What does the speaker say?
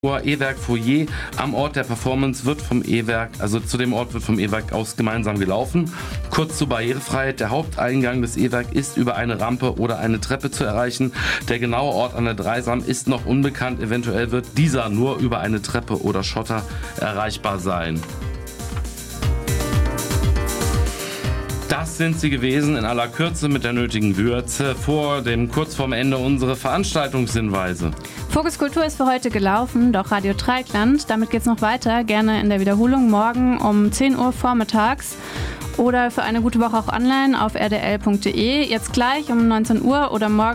E-Werk Foyer am Ort der Performance wird vom E-Werk, also zu dem Ort wird vom E-Werk aus gemeinsam gelaufen. Kurz zur Barrierefreiheit: Der Haupteingang des E-Werk ist über eine Rampe oder eine Treppe zu erreichen. Der genaue Ort an der Dreisam ist noch unbekannt. Eventuell wird dieser nur über eine Treppe oder Schotter erreichbar sein. Das sind sie gewesen in aller Kürze mit der nötigen Würze. Kurz vorm Ende unsere Veranstaltungshinweise. Fokus Kultur ist für heute gelaufen, doch Radio Dreieckland, damit geht's noch weiter, gerne in der Wiederholung morgen um 10 Uhr vormittags oder für eine gute Woche auch online auf rdl.de. Jetzt gleich um 19 Uhr oder morgen